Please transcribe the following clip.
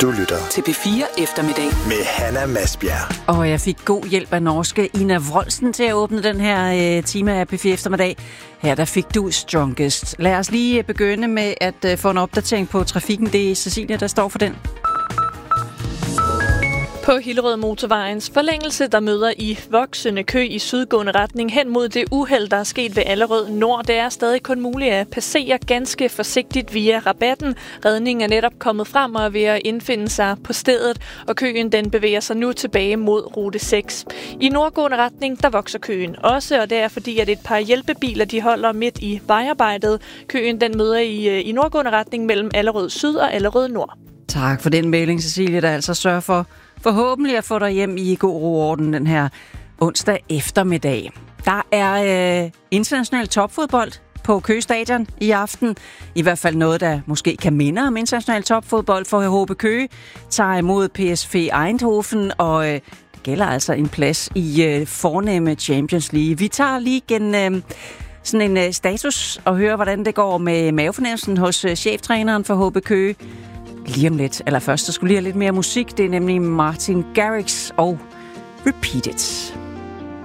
Du lytter til P4 Eftermiddag med Hanna Masbjerg. Og jeg fik god hjælp af norske Ina Wroldsen til at åbne den her time af P4 Eftermiddag. Her der fik du Strongest. Lad os lige begynde med at få en opdatering på trafikken. Det er Cecilia, der står for den. På Hillerød Motorvejens forlængelse, der møder i voksende kø i sydgående retning hen mod det uheld, der er sket ved Allerød Nord. Det er stadig kun muligt at passere ganske forsigtigt via rabatten. Redningen er netop kommet frem og er ved at indfinde sig på stedet, og køen den bevæger sig nu tilbage mod rute 6. I nordgående retning, der vokser køen også, og det er fordi, at et par hjælpebiler de holder midt i vejarbejdet. Køen den møder i nordgående retning mellem Allerød Syd og Allerød Nord. Tak for den melding, Cecilia, der altså sørger for forhåbentlig at få dig hjem i god ro og orden den her onsdag eftermiddag. Der er international topfodbold på Køge Stadion i aften. I hvert fald noget, der måske kan minde om international topfodbold, for HB Køge tager imod PSV Eindhoven, og det gælder altså en plads i fornemme Champions League. Vi tager lige igen sådan en status og hører, hvordan det går med mavefornemmelsen hos cheftræneren for HB Køge. Lige om lidt. Eller først, så skulle lige have lidt mere musik. Det er nemlig Martin Garrix og Repeat It.